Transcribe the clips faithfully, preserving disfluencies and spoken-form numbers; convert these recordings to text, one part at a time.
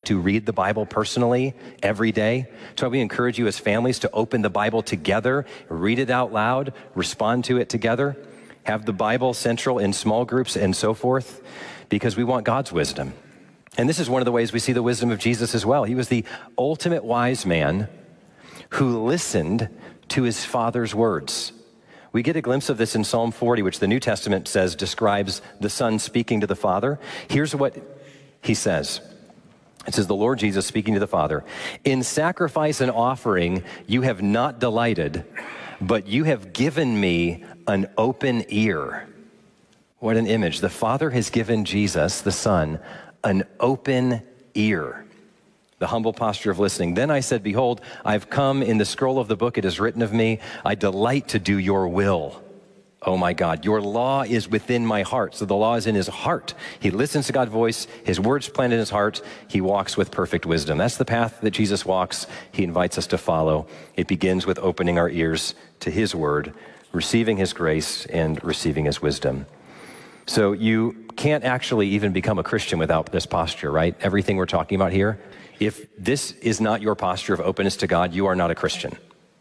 to read the Bible personally every day. So we encourage you as families to open the Bible together, read it out loud, respond to it together, have the Bible central in small groups and so forth, because we want God's wisdom. And this is one of the ways we see the wisdom of Jesus as well. He was the ultimate wise man who listened to his Father's words. We get a glimpse of this in Psalm forty, which the New Testament says describes the Son speaking to the Father. Here's what he says. It says, the Lord Jesus speaking to the Father, in sacrifice and offering you have not delighted, but you have given me an open ear. What an image. The Father has given Jesus, the Son, an open ear. The humble posture of listening. Then I said, behold, I've come. In the scroll of the book it is written of me, I delight to do your will. Oh my God, your law is within my heart. So the law is in his heart. He listens to God's voice. His words planted in his heart. He walks with perfect wisdom. That's the path that Jesus walks. He invites us to follow. It begins with opening our ears to his word, receiving his grace, and receiving his wisdom. So you can't actually even become a Christian without this posture, right? Everything we're talking about here. If this is not your posture of openness to God, you are not a Christian.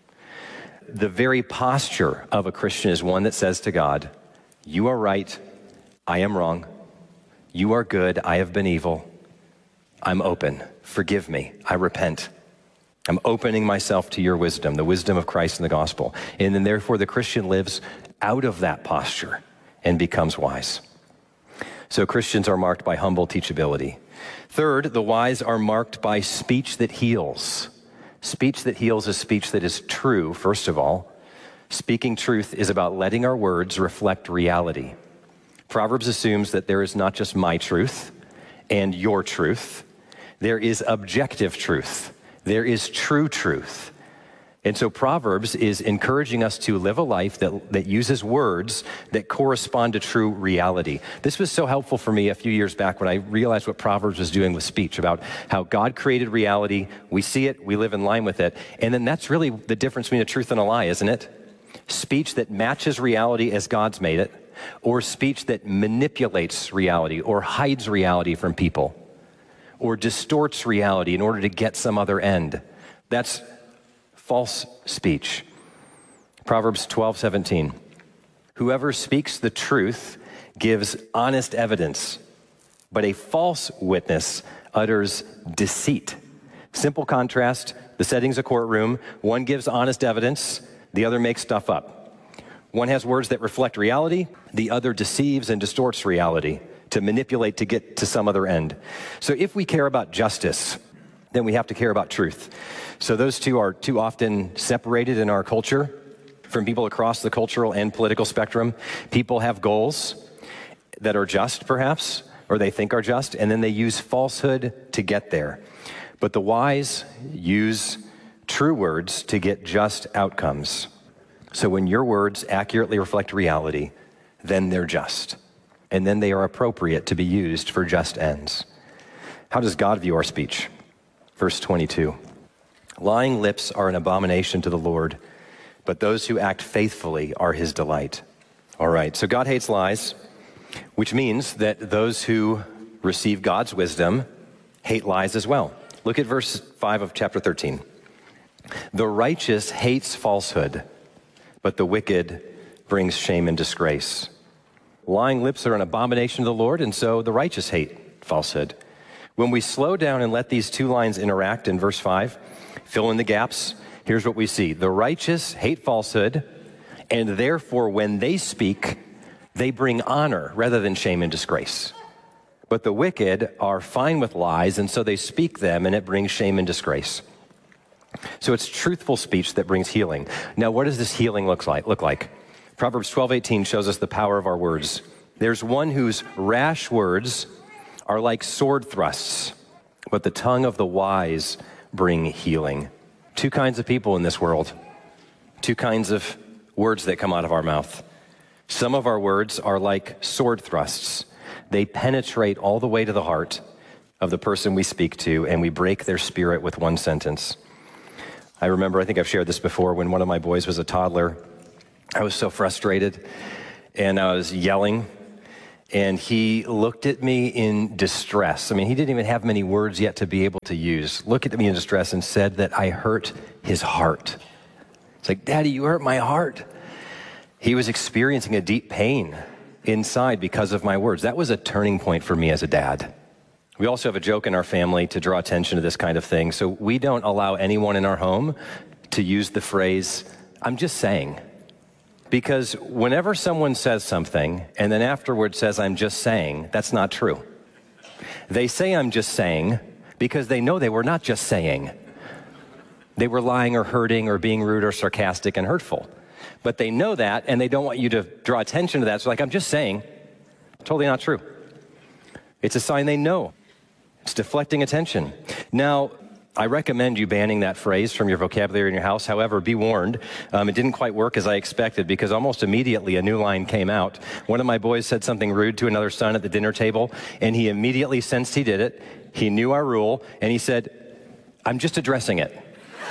The very posture of a Christian is one that says to God, you are right, I am wrong. You are good, I have been evil. I'm open, forgive me, I repent. I'm opening myself to your wisdom, the wisdom of Christ and the gospel. And then therefore the Christian lives out of that posture and becomes wise. So Christians are marked by humble teachability. Third, the wise are marked by speech that heals. Speech that heals is speech that is true, first of all. Speaking truth is about letting our words reflect reality. Proverbs assumes that there is not just my truth and your truth. There is objective truth. There is true truth. And so Proverbs is encouraging us to live a life that, that uses words that correspond to true reality. This was so helpful for me a few years back when I realized what Proverbs was doing with speech, about how God created reality. We see it, we live in line with it. And then that's really the difference between a truth and a lie, isn't it? Speech that matches reality as God's made it, or speech that manipulates reality or hides reality from people, or distorts reality in order to get some other end. That's false speech. Proverbs twelve seventeen. Whoever speaks the truth gives honest evidence, but a false witness utters deceit. Simple contrast, the setting's a courtroom. One gives honest evidence, the other makes stuff up. One has words that reflect reality, the other deceives and distorts reality to manipulate to get to some other end. So if we care about justice, then we have to care about truth. So those two are too often separated in our culture from people across the cultural and political spectrum. People have goals that are just, perhaps, or they think are just, and then they use falsehood to get there. But the wise use true words to get just outcomes. So when your words accurately reflect reality, then they're just. And then they are appropriate to be used for just ends. How does God view our speech? Verse twenty-two. Lying lips are an abomination to the Lord, but those who act faithfully are his delight. All right, so God hates lies, which means that those who receive God's wisdom hate lies as well. Look at verse five of chapter thirteen. The righteous hates falsehood, but the wicked brings shame and disgrace. Lying lips are an abomination to the Lord, and so the righteous hate falsehood. When we slow down and let these two lines interact in verse five, fill in the gaps, here's what we see. The righteous hate falsehood, and therefore when they speak, they bring honor rather than shame and disgrace. But the wicked are fine with lies, and so they speak them, and it brings shame and disgrace. So it's truthful speech that brings healing. Now, what does this healing look like? Look like? Proverbs twelve eighteen shows us the power of our words. There's one whose rash words are like sword thrusts, but the tongue of the wise bring healing. Two kinds of people in this world. Two kinds of words that come out of our mouth. Some of our words are like sword thrusts. They penetrate all the way to the heart of the person we speak to, and we break their spirit with one sentence. I remember, I think I've shared this before, when one of my boys was a toddler, I was so frustrated, and I was yelling, And he looked at me in distress. I mean, he didn't even have many words yet to be able to use. Looked at me in distress and said that I hurt his heart. It's like, Daddy, you hurt my heart. He was experiencing a deep pain inside because of my words. That was a turning point for me as a dad. We also have a joke in our family to draw attention to this kind of thing. So we don't allow anyone in our home to use the phrase, I'm just saying. Because whenever someone says something and then afterwards says, I'm just saying, that's not true. They say I'm just saying because they know they were not just saying. They were lying or hurting or being rude or sarcastic and hurtful. But they know that and they don't want you to draw attention to that. So like, I'm just saying, totally not true. It's a sign they know. It's deflecting attention. Now, I recommend you banning that phrase from your vocabulary in your house. However, be warned, um, it didn't quite work as I expected because almost immediately a new line came out. One of my boys said something rude to another son at the dinner table, and he immediately sensed he did it. He knew our rule, and he said, I'm just addressing it.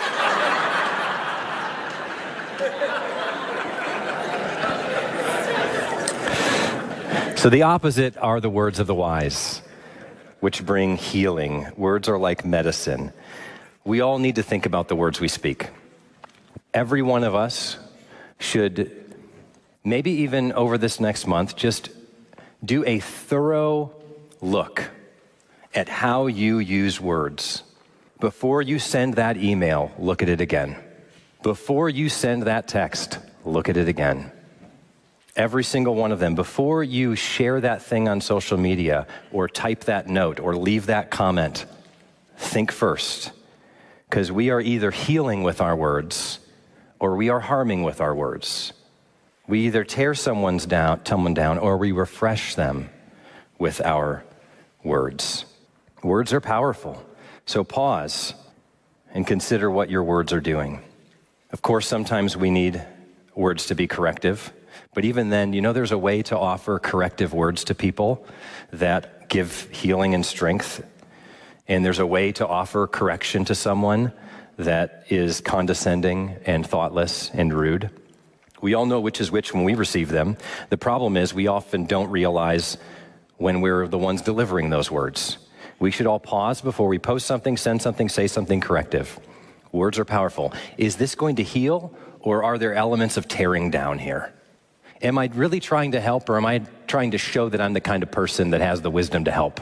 So the opposite are the words of the wise, which bring healing. Words are like medicine. We all need to think about the words we speak. Every one of us should, maybe even over this next month, just do a thorough look at how you use words. Before you send that email, look at it again. Before you send that text, look at it again. Every single one of them. Before you share that thing on social media or type that note or leave that comment, think first. Because we are either healing with our words or we are harming with our words. We either tear someone's down, someone down or we refresh them with our words. Words are powerful. So pause and consider what your words are doing. Of course, sometimes we need words to be corrective. But even then, you know, there's a way to offer corrective words to people that give healing and strength. And there's a way to offer correction to someone that is condescending and thoughtless and rude. We all know which is which when we receive them. The problem is we often don't realize when we're the ones delivering those words. We should all pause before we post something, send something, say something corrective. Words are powerful. Is this going to heal, or are there elements of tearing down here? Am I really trying to help, or am I trying to show that I'm the kind of person that has the wisdom to help?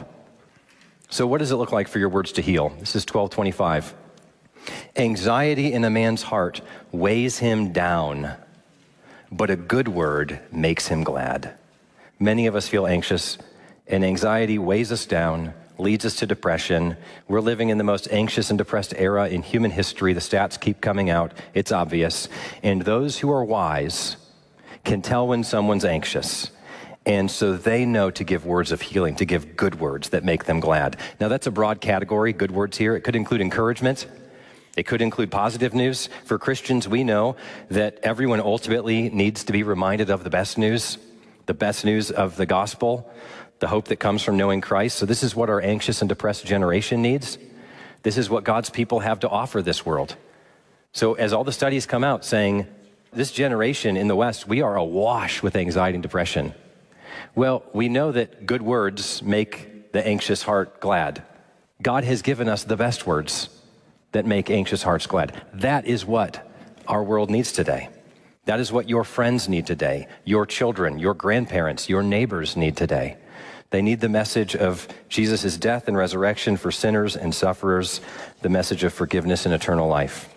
So what does it look like for your words to heal? This is twelve twenty-five. Anxiety in a man's heart weighs him down, but a good word makes him glad. Many of us feel anxious, and anxiety weighs us down, leads us to depression. We're living in the most anxious and depressed era in human history. The stats keep coming out. It's obvious. And those who are wise can tell when someone's anxious. And so they know to give words of healing, to give good words that make them glad. Now that's a broad category, good words here. It could include encouragement. It could include positive news. For Christians, we know that everyone ultimately needs to be reminded of the best news, the best news of the gospel, the hope that comes from knowing Christ. So this is what our anxious and depressed generation needs. This is what God's people have to offer this world. So as all the studies come out saying, this generation in the West, we are awash with anxiety and depression. Well, we know that good words make the anxious heart glad. God has given us the best words that make anxious hearts glad. That is what our world needs today. That is what your friends need today. Your children, your grandparents, your neighbors need today. They need the message of Jesus' death and resurrection for sinners and sufferers, the message of forgiveness and eternal life.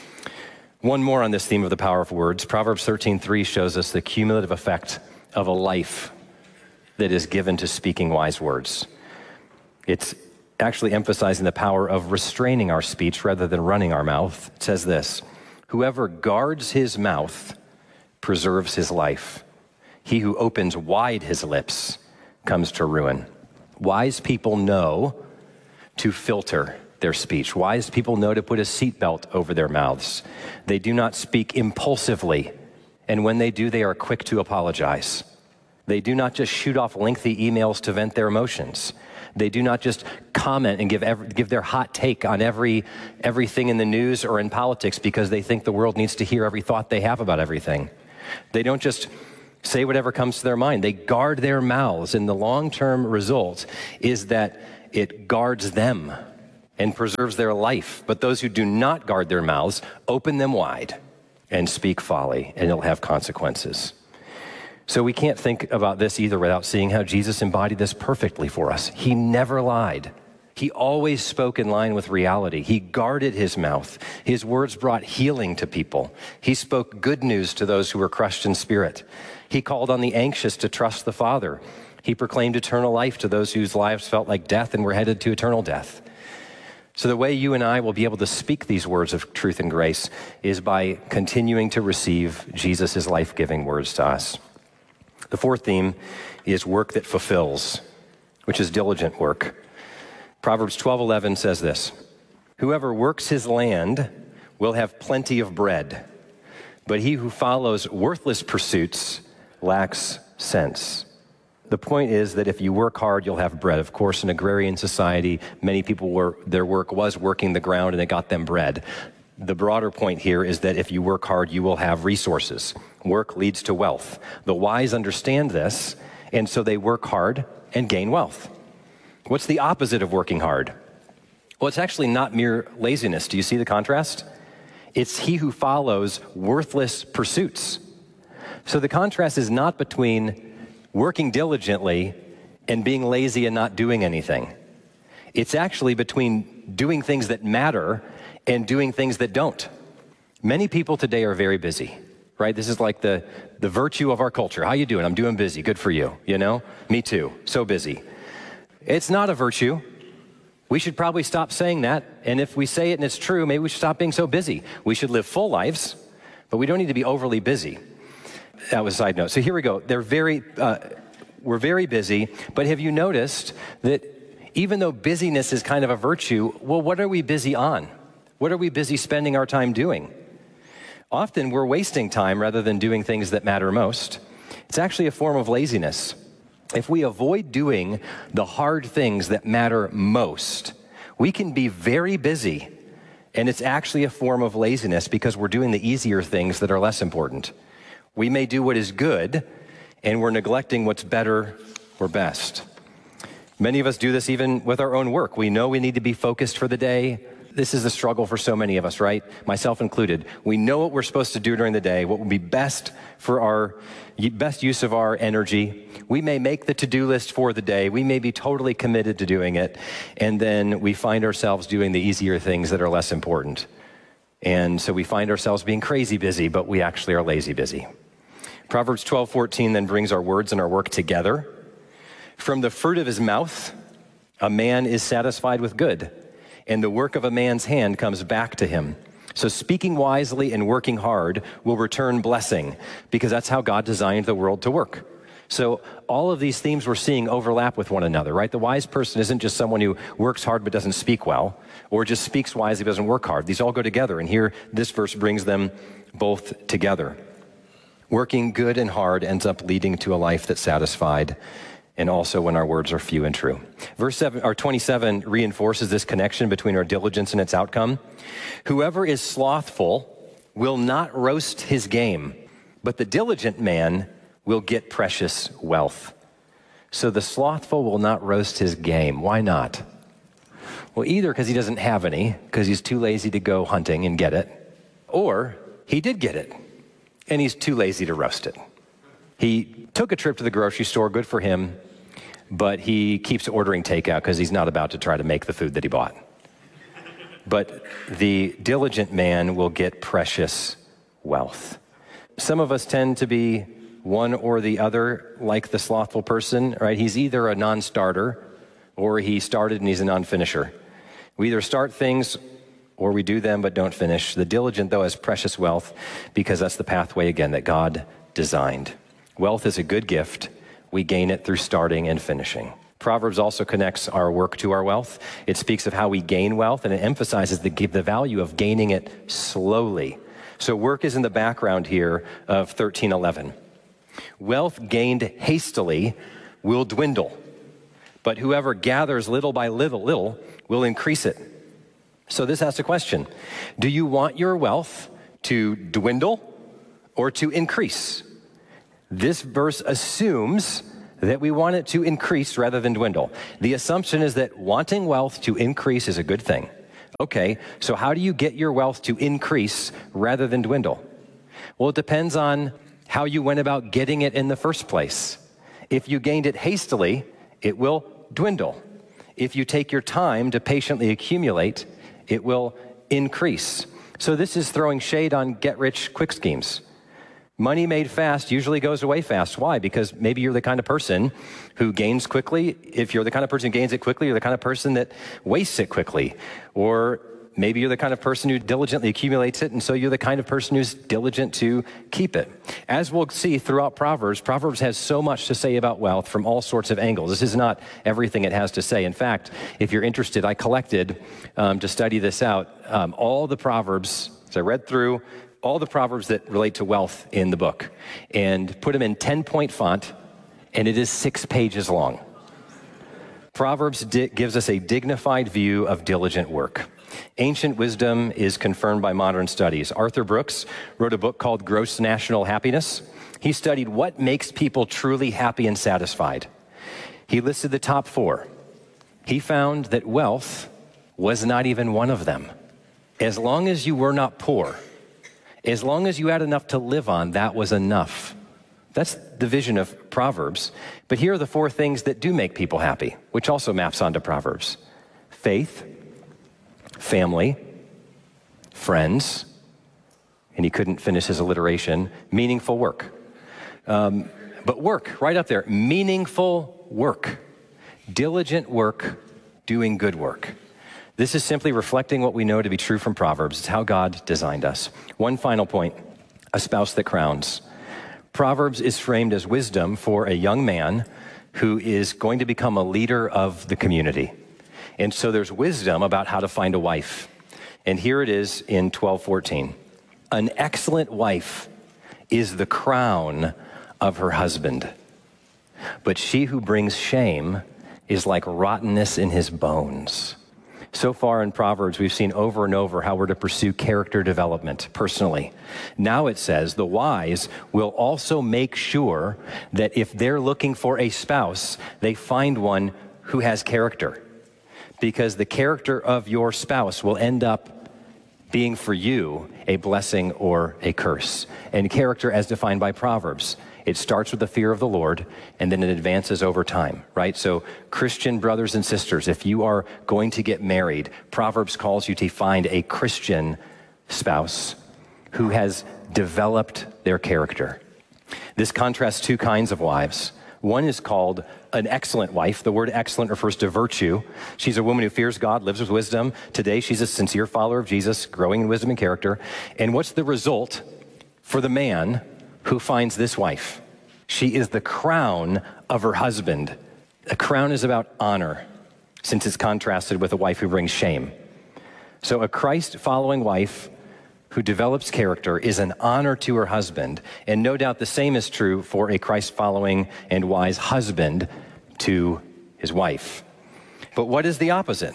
One more on this theme of the power of words. Proverbs thirteen three shows us the cumulative effect of a life that is given to speaking wise words. It's actually emphasizing the power of restraining our speech rather than running our mouth. It says this, whoever guards his mouth preserves his life. He who opens wide his lips comes to ruin. Wise people know to filter their speech. Wise people know to put a seatbelt over their mouths. They do not speak impulsively, and when they do, they are quick to apologize. They do not just shoot off lengthy emails to vent their emotions. They do not just comment and give every, give their hot take on every everything in the news or in politics because they think the world needs to hear every thought they have about everything. They don't just say whatever comes to their mind. They guard their mouths, and the long-term result is that it guards them and preserves their life. But those who do not guard their mouths, open them wide and speak folly, and it'll have consequences. So we can't think about this either without seeing how Jesus embodied this perfectly for us. He never lied. He always spoke in line with reality. He guarded his mouth. His words brought healing to people. He spoke good news to those who were crushed in spirit. He called on the anxious to trust the Father. He proclaimed eternal life to those whose lives felt like death and were headed to eternal death. So the way you and I will be able to speak these words of truth and grace is by continuing to receive Jesus' life-giving words to us. The fourth theme is work that fulfills, which is diligent work. Proverbs twelve eleven says this, "Whoever works his land will have plenty of bread, but he who follows worthless pursuits lacks sense." The point is that if you work hard, you'll have bread. Of course, in agrarian society, many people were, their work was working the ground and it got them bread. The broader point here is that if you work hard, you will have resources. Work leads to wealth. The wise understand this, and so they work hard and gain wealth. What's the opposite of working hard? Well, it's actually not mere laziness. Do you see the contrast? It's he who follows worthless pursuits. So the contrast is not between working diligently and being lazy and not doing anything. It's actually between doing things that matter and doing things that don't. Many people today are very busy, right? This is like the, the virtue of our culture. How you doing? I'm doing busy. Good for you, you know? Me too. So busy. It's not a virtue. We should probably stop saying that. And if we say it and it's true, maybe we should stop being so busy. We should live full lives, but we don't need to be overly busy. That was a side note. So here we go. They're very, uh, we're very busy, but have you noticed that even though busyness is kind of a virtue, well, what are we busy on? What are we busy spending our time doing? Often we're wasting time rather than doing things that matter most. It's actually a form of laziness. If we avoid doing the hard things that matter most, we can be very busy, and it's actually a form of laziness because we're doing the easier things that are less important. We may do what is good, and we're neglecting what's better or best. Many of us do this even with our own work. We know we need to be focused for the day. This is the struggle for so many of us, right? Myself included. We know what we're supposed to do during the day, what will be best for our best use of our energy. We may make the to-do list for the day. We may be totally committed to doing it, and then we find ourselves doing the easier things that are less important. And so we find ourselves being crazy busy, but we actually are lazy busy. Proverbs twelve fourteen then brings our words and our work together. From the fruit of his mouth, a man is satisfied with good, and the work of a man's hand comes back to him. So speaking wisely and working hard will return blessing, because that's how God designed the world to work. So all of these themes we're seeing overlap with one another, right? The wise person isn't just someone who works hard but doesn't speak well, or just speaks wisely but doesn't work hard. These all go together, and here this verse brings them both together. Working good and hard ends up leading to a life that's satisfied, and also when our words are few and true. Verse seven, or twenty-seven reinforces this connection between our diligence and its outcome. Whoever is slothful will not roast his game, but the diligent man will get precious wealth. So the slothful will not roast his game. Why not? Well, either because he doesn't have any, because he's too lazy to go hunting and get it, or he did get it, and he's too lazy to roast it. He took a trip to the grocery store, good for him, but he keeps ordering takeout because he's not about to try to make the food that he bought. But the diligent man will get precious wealth. Some of us tend to be one or the other, like the slothful person, right? He's either a non-starter or he started and he's a non-finisher. We either start things or we do them but don't finish. The diligent, though, has precious wealth because that's the pathway, again, that God designed. Wealth is a good gift. We gain it through starting and finishing. Proverbs also connects our work to our wealth. It speaks of how we gain wealth, and it emphasizes the, the value of gaining it slowly. So work is in the background here of thirteen eleven. Wealth gained hastily will dwindle, but whoever gathers little by little, little will increase it. So this asks a question. Do you want your wealth to dwindle or to increase? This verse assumes that we want it to increase rather than dwindle. The assumption is that wanting wealth to increase is a good thing. Okay, so how do you get your wealth to increase rather than dwindle? Well, it depends on how you went about getting it in the first place. If you gained it hastily, it will dwindle. If you take your time to patiently accumulate, it will increase. So this is throwing shade on get-rich-quick schemes. Money made fast usually goes away fast. Why? Because maybe you're the kind of person who gains quickly. If you're the kind of person who gains it quickly, you're the kind of person that wastes it quickly. Or maybe you're the kind of person who diligently accumulates it, and so you're the kind of person who's diligent to keep it. As we'll see throughout Proverbs, Proverbs has so much to say about wealth from all sorts of angles. This is not everything it has to say. In fact, if you're interested, I collected, um, to study this out, um, all the Proverbs, so I read through all the Proverbs that relate to wealth in the book and put them in ten-point font, and it is six pages long. Proverbs di- gives us a dignified view of diligent work. Ancient wisdom is confirmed by modern studies. Arthur Brooks wrote a book called Gross National Happiness. He studied what makes people truly happy and satisfied. He listed the top four. He found that wealth was not even one of them. As long as you were not poor, as long as you had enough to live on, that was enough. That's the vision of Proverbs. But here are the four things that do make people happy, which also maps onto Proverbs. Faith, family, friends, and he couldn't finish his alliteration, meaningful work. Um, but work, right up there, meaningful work, diligent work, doing good work. This is simply reflecting what we know to be true from Proverbs. It's how God designed us. One final point, a spouse that crowns. Proverbs is framed as wisdom for a young man who is going to become a leader of the community. And so there's wisdom about how to find a wife. And here it is in twelve fourteen. An excellent wife is the crown of her husband, but she who brings shame is like rottenness in his bones. So far in Proverbs, we've seen over and over how we're to pursue character development personally. Now it says the wise will also make sure that if they're looking for a spouse, they find one who has character. Because the character of your spouse will end up being for you a blessing or a curse. And character as defined by Proverbs, it starts with the fear of the Lord, and then it advances over time, right? So Christian brothers and sisters, if you are going to get married, Proverbs calls you to find a Christian spouse who has developed their character. This contrasts two kinds of wives. One is called an excellent wife. The word excellent refers to virtue. She's a woman who fears God, lives with wisdom. Today, she's a sincere follower of Jesus, growing in wisdom and character. And what's the result for the man who finds this wife? She is the crown of her husband. A crown is about honor, since it's contrasted with a wife who brings shame. So a Christ-following wife who develops character is an honor to her husband. And no doubt the same is true for a Christ-following and wise husband to his wife. But what is the opposite?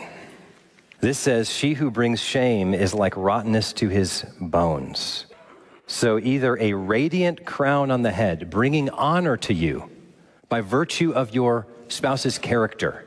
This says, she who brings shame is like rottenness to his bones. So either a radiant crown on the head, bringing honor to you by virtue of your spouse's character,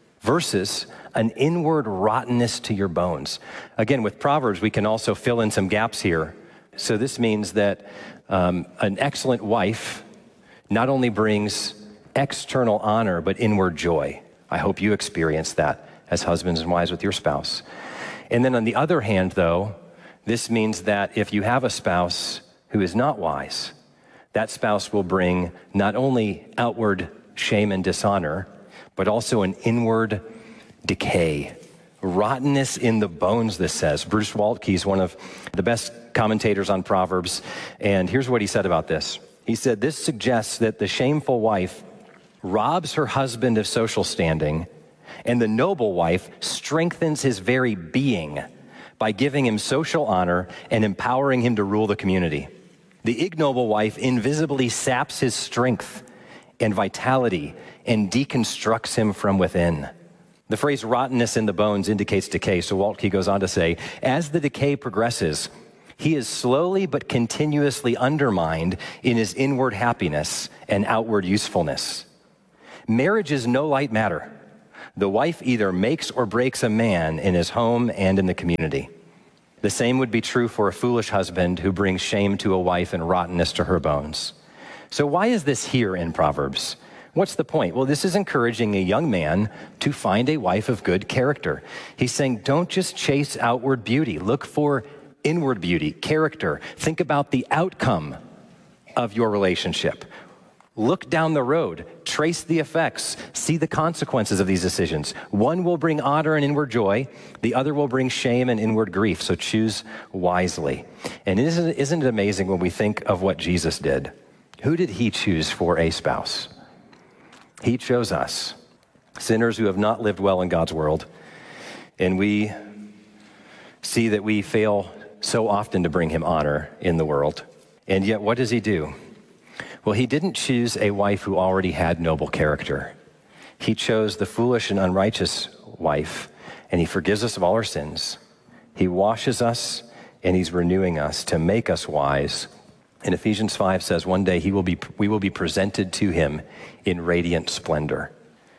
versus an inward rottenness to your bones. Again, with Proverbs, we can also fill in some gaps here. So this means that um, an excellent wife not only brings external honor, but inward joy. I hope you experience that as husbands and wives with your spouse. And then on the other hand, though, this means that if you have a spouse who is not wise, that spouse will bring not only outward shame and dishonor, but also an inward decay, rottenness in the bones, this says. Bruce Waltke is one of the best commentators on Proverbs, and here's what he said about this. He said, this suggests that the shameful wife robs her husband of social standing, and the noble wife strengthens his very being by giving him social honor and empowering him to rule the community. The ignoble wife invisibly saps his strength and vitality and deconstructs him from within. The phrase rottenness in the bones indicates decay, so Waltke goes on to say, as the decay progresses, He is slowly but continuously undermined in his inward happiness and outward usefulness. Marriage is no light matter. The wife either makes or breaks a man in his home and in the community. The same would be true for a foolish husband who brings shame to a wife and rottenness to her bones. So why is this here in Proverbs? What's the point? Well, this is encouraging a young man to find a wife of good character. He's saying, don't just chase outward beauty. Look for inward beauty, character. Think about the outcome of your relationship. Look down the road, trace the effects, see the consequences of these decisions. One will bring honor and inward joy, the other will bring shame and inward grief, so choose wisely. And isn't, isn't it amazing when we think of what Jesus did? Who did he choose for a spouse? He chose us, sinners who have not lived well in God's world, and we see that we fail so often to bring him honor in the world. And yet, what does he do? Well, he didn't choose a wife who already had noble character. He chose the foolish and unrighteous wife, and he forgives us of all our sins. He washes us, and he's renewing us to make us wise. And Ephesians five says one day he will be, we will be presented to him in radiant splendor.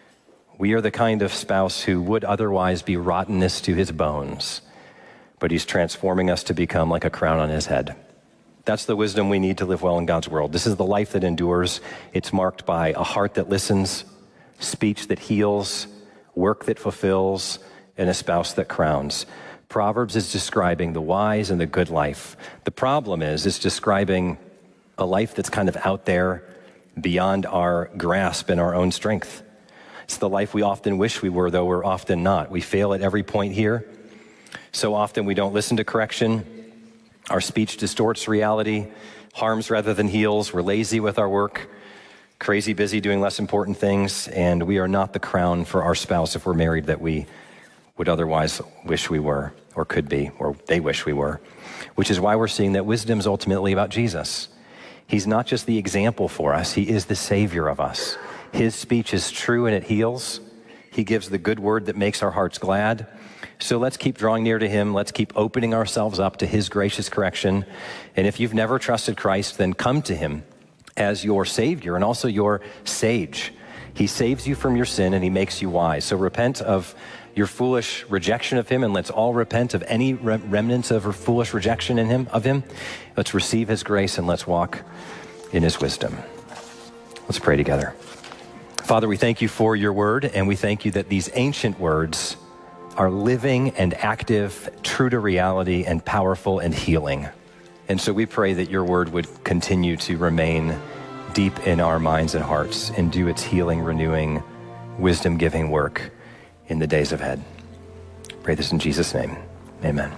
We are the kind of spouse who would otherwise be rottenness to his bones, but he's transforming us to become like a crown on his head. That's the wisdom we need to live well in God's world. This is the life that endures. It's marked by a heart that listens, speech that heals, work that fulfills, and a spouse that crowns. Proverbs is describing the wise and the good life. The problem is, it's describing a life that's kind of out there beyond our grasp and our own strength. It's the life we often wish we were, though we're often not. We fail at every point here. So often we don't listen to correction. Our speech distorts reality, harms rather than heals. We're lazy with our work, crazy busy doing less important things, and we are not the crown for our spouse if we're married that we would otherwise wish we were, or could be, or they wish we were, which is why we're seeing that wisdom is ultimately about Jesus. He's not just the example for us, he is the Savior of us. His speech is true and it heals. He gives the good word that makes our hearts glad. So let's keep drawing near to him. Let's keep opening ourselves up to his gracious correction. And if you've never trusted Christ, then come to him as your Savior and also your sage. He saves you from your sin and he makes you wise. So repent of your foolish rejection of him, and let's all repent of any remnants of foolish rejection in him, of him. Let's receive his grace and let's walk in his wisdom. Let's pray together. Father, we thank you for your word, and we thank you that these ancient words are living and active, true to reality, and powerful and healing. And so we pray that your word would continue to remain deep in our minds and hearts and do its healing, renewing, wisdom-giving work in the days ahead. Pray this in Jesus' name. Amen.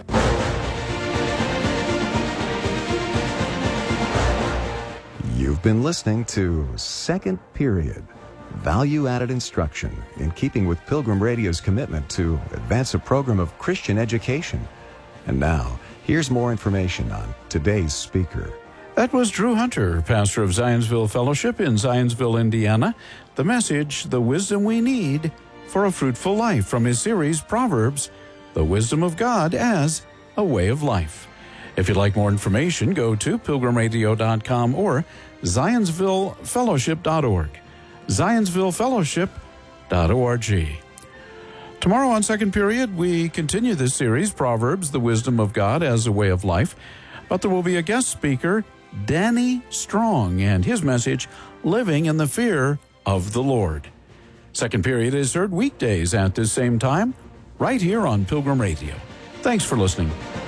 You've been listening to Second Period, value-added instruction in keeping with Pilgrim Radio's commitment to advance a program of Christian education. And now, here's more information on today's speaker. That was Drew Hunter, pastor of Zionsville Fellowship in Zionsville, Indiana. The message, The Wisdom We Need for a Fruitful Life, from his series, Proverbs, The Wisdom of God as a Way of Life. If you'd like more information, go to pilgrim radio dot com or zionsville fellowship dot org. zionsville fellowship dot org. Tomorrow on Second Period, we continue this series, Proverbs, The Wisdom of God as a Way of Life. But there will be a guest speaker, Danny Strong, and his message, Living in the Fear of the Lord. Second Period is heard weekdays at this same time, right here on Pilgrim Radio. Thanks for listening.